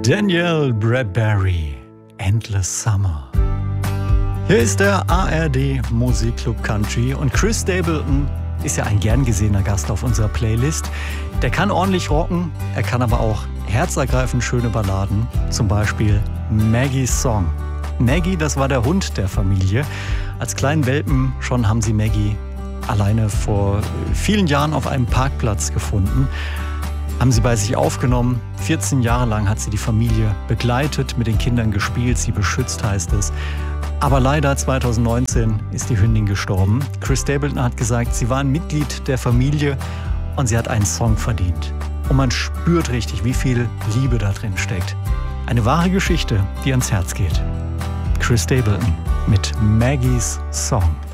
Daniel Bradbury, Endless Summer. Hier ist der ARD Musikclub Country und Chris Stapleton ist ja ein gern gesehener Gast auf unserer Playlist. Der kann ordentlich rocken, er kann aber auch herzergreifend schöne Balladen, zum Beispiel Maggies Song. Maggie, das war der Hund der Familie. Als kleinen Welpen schon haben sie Maggie alleine vor vielen Jahren auf einem Parkplatz gefunden, haben sie bei sich aufgenommen. 14 Jahre lang hat sie die Familie begleitet, mit den Kindern gespielt, sie beschützt, heißt es. Aber leider 2019 ist die Hündin gestorben. Chris Stapleton hat gesagt, sie war ein Mitglied der Familie und sie hat einen Song verdient. Und man spürt richtig, wie viel Liebe da drin steckt. Eine wahre Geschichte, die ans Herz geht. Chris Stapleton mit Maggies Song.